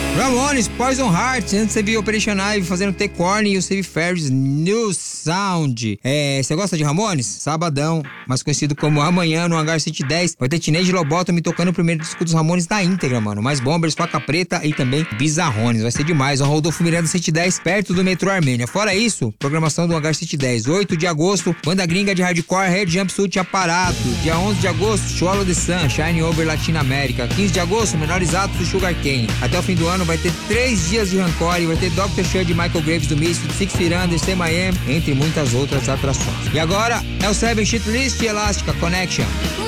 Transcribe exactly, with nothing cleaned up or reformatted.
Ramones, Poison Heart, antes você viu Operation Ivy fazendo The Korn e o Steve Ferris New Sound. É, você gosta de Ramones? Sabadão, mais conhecido como Amanhã no Hangar cento e dez, vai ter Teenage Lobotomy tocando o primeiro disco dos Ramones na íntegra, mano. Mais Bombers, Faca Preta e também Bizarrones. Vai ser demais, o Rodolfo Miranda cento e dez, perto do metrô Armênia. Fora isso, programação do Hangar cento e dez, oito de agosto, banda gringa de hardcore, Red Jumpsuit Aparato. Dia onze de agosto, Swallow the Sun, Shine Over Latina América. quinze de agosto, Menores Atos do Sugar Cane. Até o fim do ano vai ter três dias de Rancor, vai ter doutor Shud de Michael Graves do Misfits, Six Feet Under, Stay Miami, entre muitas outras atrações. E agora é o Seven Sheet List e Elástica Connection.